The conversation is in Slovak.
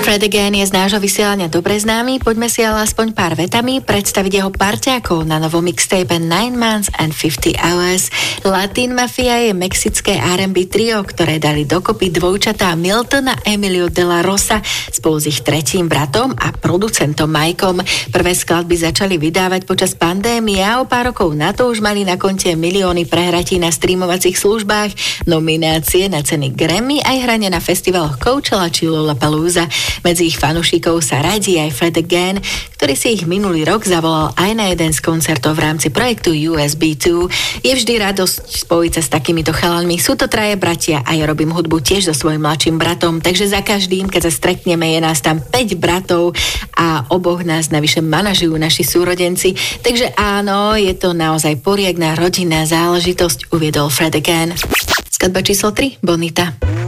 Fred again je z nášho vysielania dobre známy, poďme si ale aspoň pár vetami predstaviť jeho parťákov na novom mixtape 9 Months and 50 Hours. Latin Mafia je mexické R&B trio, ktoré dali dokopy dvojčatá Miltona Emilio de la Rosa spolu s ich tretím bratom a producentom Mikeom. Prvé skladby začali vydávať počas pandémie a o pár rokov na to už mali na konte milióny prehratí na streamovacích službách, nominácie na ceny Grammy aj hranie na festivaloch Coachella či Lollapalooza. Medzi ich fanúšikov sa radí aj Fred again, ktorý si ich minulý rok zavolal aj na jeden z koncertov v rámci projektu USB2. Je vždy radosť spojiť sa s takýmito chalanmi. Sú to traje bratia a ja robím hudbu tiež so svojím mladším bratom, takže za každým, keď sa stretneme, je nás tam 5 bratov a oboch nás navyše manažujú naši súrodenci. Takže áno, je to naozaj poriadna rodinná záležitosť, uviedol Fred again. Skladba číslo 3, Bonita.